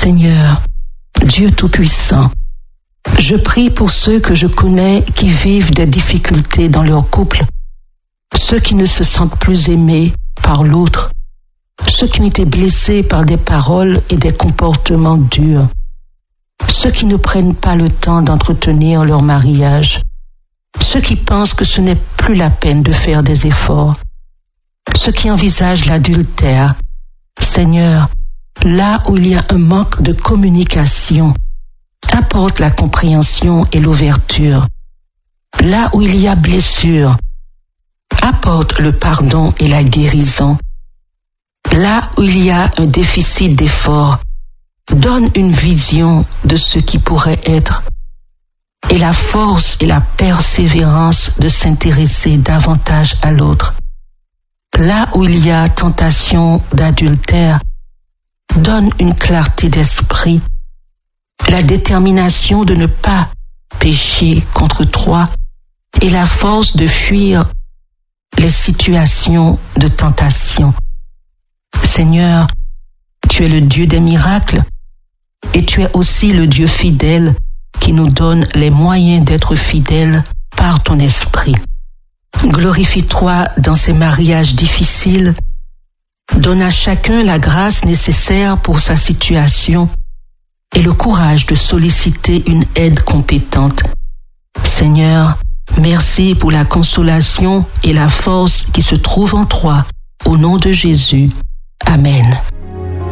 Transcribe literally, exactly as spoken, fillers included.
Seigneur, Dieu Tout-Puissant, je prie pour ceux que je connais qui vivent des difficultés dans leur couple, ceux qui ne se sentent plus aimés par l'autre, ceux qui ont été blessés par des paroles et des comportements durs, ceux qui ne prennent pas le temps d'entretenir leur mariage, ceux qui pensent que ce n'est plus la peine de faire des efforts, ceux qui envisagent l'adultère. Seigneur, là où il y a un manque de communication, apporte la compréhension et l'ouverture. Là où il y a blessure, apporte le pardon et la guérison. Là où il y a un déficit d'effort, donne une vision de ce qui pourrait être et la force et la persévérance de s'intéresser davantage à l'autre. Là où il y a tentation d'adultère, donne une clarté d'esprit, la détermination de ne pas pécher contre toi et la force de fuir les situations de tentation. Seigneur, tu es le Dieu des miracles et tu es aussi le Dieu fidèle qui nous donne les moyens d'être fidèles par ton esprit. Glorifie-toi dans ces mariages difficiles. Donne à chacun la grâce nécessaire pour sa situation et le courage de solliciter une aide compétente. Seigneur, merci pour la consolation et la force qui se trouvent en toi. Au nom de Jésus. Amen.